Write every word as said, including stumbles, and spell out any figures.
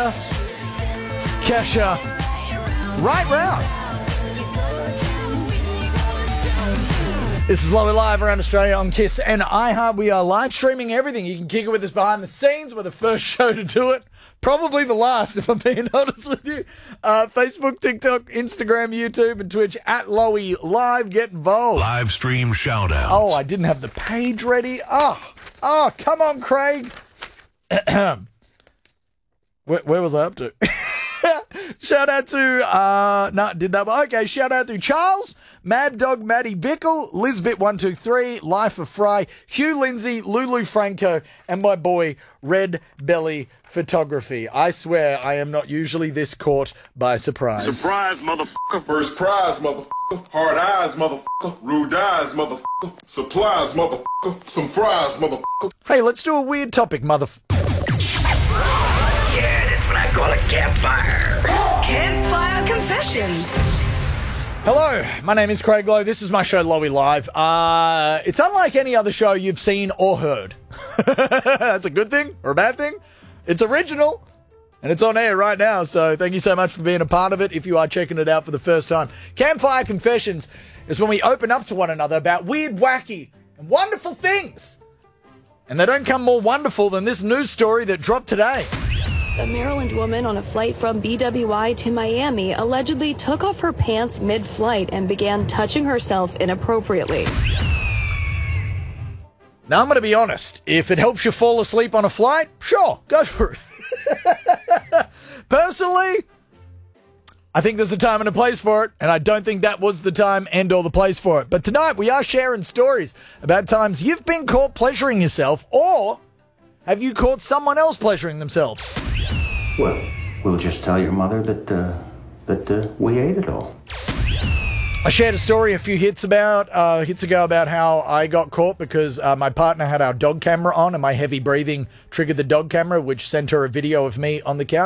Kesha. Kesha. Right round. This is Lowy Live around Australia on Kiss and iHeart. We are live streaming everything. You can kick it with us behind the scenes. We're the first show to do it. Probably the last, if I'm being honest with you. Uh, Facebook, TikTok, Instagram, YouTube, and Twitch at Lowy Live. Get involved. Live stream shout out. Oh, I didn't have the page ready. Oh, oh, come on, Craig. where, where was I up to? Shout out to, uh, no, did that one. Okay, shout out to Charles, Mad Dog Maddie Bickle, Lisbeth one two three, Life of Fry, Hugh Lindsay, Lulu Franco, and my boy, Red Belly Photography. I swear I am not usually this caught by surprise. Surprise, motherfucker. First prize, motherfucker. Hard eyes, motherfucker. Rude eyes, motherfucker. Supplies, motherfucker. Some fries, motherfucker. Hey, let's do a weird topic, motherfucker. Yeah, that's what I call a campfire. Campfire Confessions. Hello, my name is Craig Lowe. This is my show, Lowy Live. Uh, it's unlike any other show you've seen or heard. That's a good thing or a bad thing. It's original, and it's on air right now, so thank you so much for being a part of it if you are checking it out for the first time. Campfire Confessions is when we open up to one another about weird, wacky, and wonderful things. And they don't come more wonderful than this news story that dropped today. A Maryland woman on a flight from B W I to Miami allegedly took off her pants mid-flight and began touching herself inappropriately. Now, I'm going to be honest. If it helps you fall asleep on a flight, sure, go for it. Personally, I think there's a time and a place for it, and I don't think that was the time and or the place for it. But tonight, we are sharing stories about times you've been caught pleasuring yourself, or have you caught someone else pleasuring themselves? Well, we'll just tell your mother that, uh, that uh, we ate it all. I shared a story a few hits about uh, hits ago about how I got caught because uh, my partner had our dog camera on and my heavy breathing triggered the dog camera, which sent her a video of me on the couch.